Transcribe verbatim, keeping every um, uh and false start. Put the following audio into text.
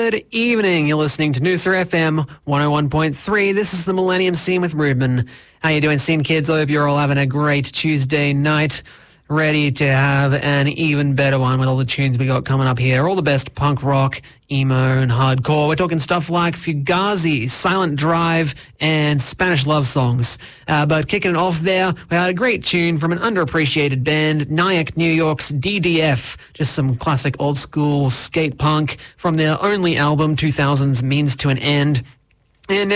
Good evening. You're listening to Noosa F M one oh one point three. This is the Millennium Scene with Ruben. How you doing, Scene kids? I hope you're all having a great Tuesday night. Ready to have an even better one with all the tunes we got coming up here. All the best punk rock, emo and hardcore. We're talking stuff like Fugazi, Silent Drive and Spanish love songs. Uh, but kicking it off there, we had a great tune from an underappreciated band, Nyack New York's D D F. Just some classic old school skate punk from their only album, two thousands Means to an End. And